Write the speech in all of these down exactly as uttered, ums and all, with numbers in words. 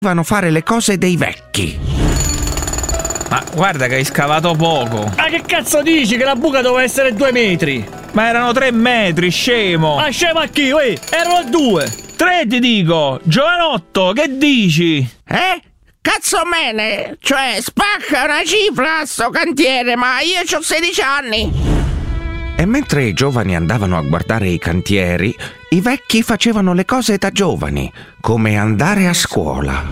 dovevano fare le cose dei vecchi. Ma guarda che hai scavato poco. Ma che cazzo dici? Che la buca doveva essere due metri? Ma erano tre metri, scemo. Ma scemo a chi? Uè, erano due. Tre ti dico. Giovanotto, che dici? Eh? Cazzo mene, cioè spacca una cifra a sto cantiere, ma io c'ho sedici anni. E mentre i giovani andavano a guardare i cantieri, i vecchi facevano le cose da giovani, come andare a scuola.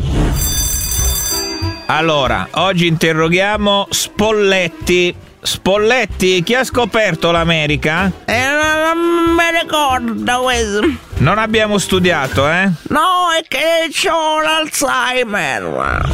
Allora, oggi interroghiamo Spolletti. Spolletti, chi ha scoperto l'America? Eh, non me ricordo questo. Non abbiamo studiato, eh? No, è che c'ho l'Alzheimer.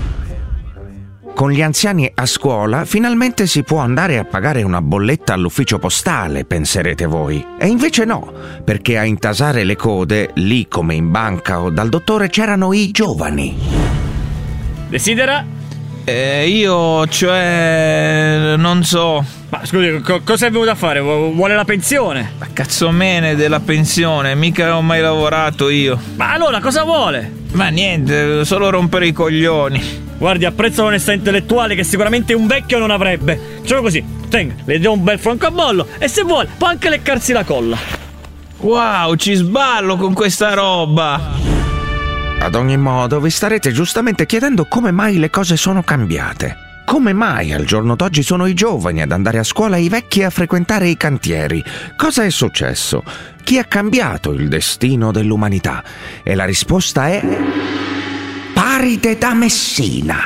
Con gli anziani a scuola finalmente si può andare a pagare una bolletta all'ufficio postale, penserete voi. E invece no, perché a intasare le code, lì come in banca o dal dottore, c'erano i giovani. Desidera? Eh, io, cioè, non so. Ma scusi, co- cosa è venuto a fare? Vuole la pensione? Ma cazzo mene della pensione, mica ho mai lavorato io. Ma allora cosa vuole? Ma niente, solo rompere i coglioni. Guardi, apprezzo l'onestà intellettuale che sicuramente un vecchio non avrebbe. Facciamo così, tenga, le do un bel francobollo e se vuole può anche leccarsi la colla. Wow, ci sballo con questa roba. Ad ogni modo, vi starete giustamente chiedendo come mai le cose sono cambiate. Come mai al giorno d'oggi sono i giovani ad andare a scuola e i vecchi a frequentare i cantieri? Cosa è successo? Chi ha cambiato il destino dell'umanità? E la risposta è... Paride da Messina.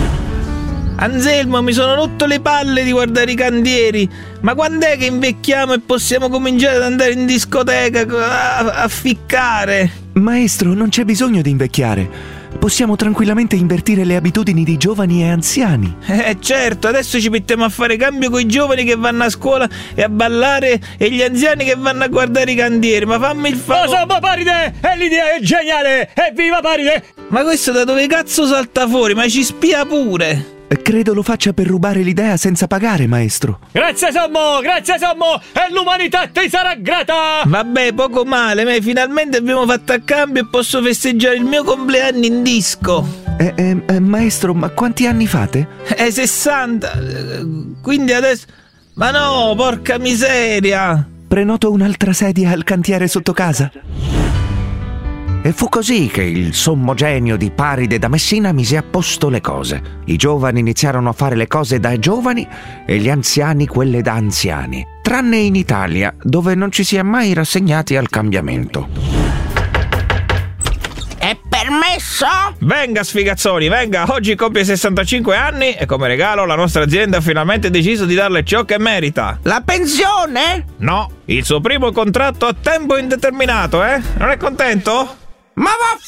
Anselmo, mi sono rotto le palle di guardare i cantieri. Ma quando è che invecchiamo e possiamo cominciare ad andare in discoteca a, a ficcare? Maestro, non c'è bisogno di invecchiare. Possiamo tranquillamente invertire le abitudini di giovani e anziani. Eh certo, adesso ci mettiamo a fare cambio con i giovani che vanno a scuola e a ballare e gli anziani che vanno a guardare i cantieri. Ma fammi il favore. Oh, insomma, Paride! E l'idea è geniale! Evviva Paride! Ma questo da dove cazzo salta fuori? Ma ci spia pure! Credo lo faccia per rubare l'idea senza pagare, maestro. Grazie Sommo, grazie Sommo, e l'umanità ti sarà grata! Vabbè, poco male, ma finalmente abbiamo fatto a cambio e posso festeggiare il mio compleanno in disco. Eh, eh, eh, maestro, ma quanti anni fate? Eh, sessanta. Quindi adesso... Ma no, porca miseria! Prenoto un'altra sedia al cantiere sotto casa. E fu così che il sommo genio di Paride da Messina mise a posto le cose. I giovani iniziarono a fare le cose da giovani e gli anziani quelle da anziani. Tranne in Italia, dove non ci si è mai rassegnati al cambiamento. È permesso? Venga sfigazzoni, venga, oggi compie sessantacinque anni e come regalo la nostra azienda ha finalmente deciso di darle ciò che merita. La pensione? No, il suo primo contratto a tempo indeterminato, eh? Non è contento? Ma va